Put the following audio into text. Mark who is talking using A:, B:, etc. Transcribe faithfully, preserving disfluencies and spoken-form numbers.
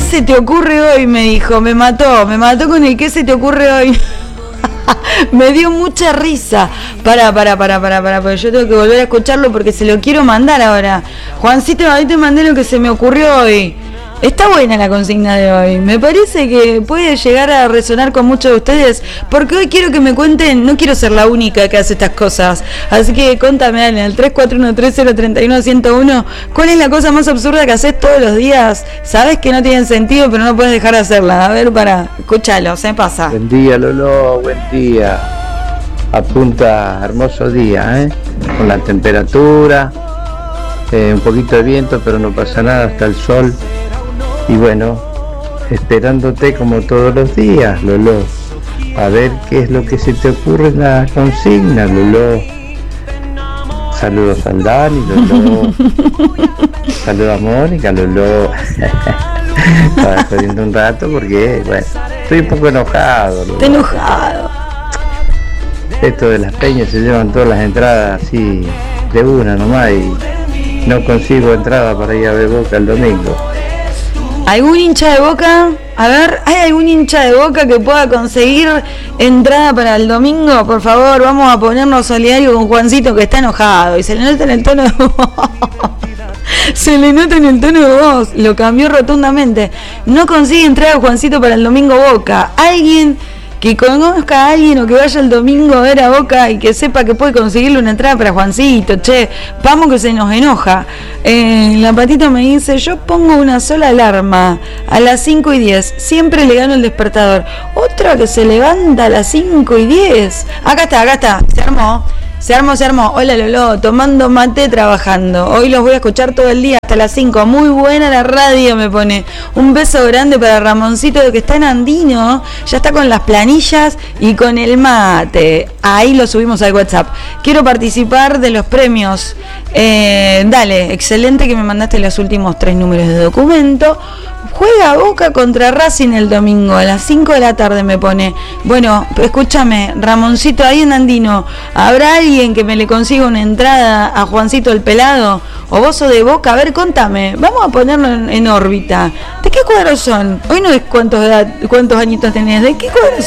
A: se te ocurre hoy? Me dijo, me mató, me mató con el ¿qué se te ocurre hoy? Me dio mucha risa. Para, para, para, para, para, porque yo tengo que volver a escucharlo porque se lo quiero mandar ahora. Juancito, ahí te mandé lo que se me ocurrió hoy. Está buena la consigna de hoy. Me parece que puede llegar a resonar con muchos de ustedes, porque hoy quiero que me cuenten, no quiero ser la única que hace estas cosas. Así que contame en el tres cuatro uno tres cero tres uno uno cero uno, ¿cuál es la cosa más absurda que haces todos los días? Sabes que no tienen sentido, pero no puedes dejar de hacerla. A ver, para, escúchalo, se me pasa.
B: Buen día, Lolo, buen día. Apunta hermoso día, ¿eh? Con la temperatura, eh, un poquito de viento, pero no pasa nada, hasta el sol. Y bueno, esperándote como todos los días, Lolo. A ver qué es lo que se te ocurre en la consigna, Lolo. Saludos a Dani, Lolo. Saludos a Mónica, Lolo. Estaba jodiendo un rato porque, bueno, estoy un poco enojado, Lolo.
A: Estoy enojado.
B: Esto de las peñas se llevan todas las entradas así de una nomás y no consigo entrada para ir a ver Boca el domingo.
A: ¿Algún hincha de Boca? A ver, ¿hay algún hincha de Boca que pueda conseguir entrada para el domingo? Por favor, vamos a ponernos solidarios con Juancito, que está enojado y se le nota en el tono de voz. Se le nota en el tono de voz, lo cambió rotundamente. No consigue entrada Juancito para el domingo Boca. Alguien que conozca a alguien o que vaya el domingo a ver a Boca y que sepa que puede conseguirle una entrada para Juancito, che, vamos que se nos enoja. Eh, la patita me dice, yo pongo una sola alarma a las cinco y diez, siempre le gano el despertador. Otra que se levanta a las cinco y diez. Acá está, acá está, se armó. Se armó, se armó. Hola Lolo, tomando mate, trabajando. Hoy los voy a escuchar todo el día hasta las cinco. Muy buena la radio, me pone. Un beso grande para Ramoncito, que está en Andino. Ya está con las planillas y con el mate. Ahí lo subimos al WhatsApp. Quiero participar de los premios. Eh, dale, excelente que me mandaste los últimos tres números de documento. Juega Boca contra Racing el domingo a las cinco de la tarde, me pone. Bueno, escúchame, Ramoncito, ahí en Andino, ¿habrá alguien que me le consiga una entrada a Juancito el Pelado? ¿O vos sos de Boca? A ver, contame. Vamos a ponerlo en, en órbita. ¿De qué cuadros son? Hoy no es cuántos, edad, cuántos añitos tenés. ¿De qué cuadros